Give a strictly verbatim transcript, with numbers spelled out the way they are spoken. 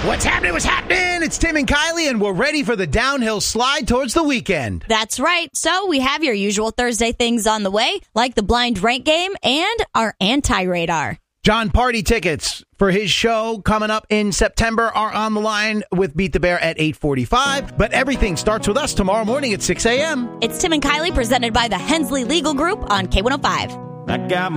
What's happening? What's happening? It's Tim and Kylie, and we're ready for the downhill slide towards the weekend. That's right. So we have your usual Thursday things on the way, like the blind rank game and our anti-radar. John Party tickets for his show coming up in September are on the line with Beat the Bear at eight forty-five. But everything starts with us tomorrow morning at six a.m. It's Tim and Kylie presented by the Hensley Legal Group on K one oh five. I got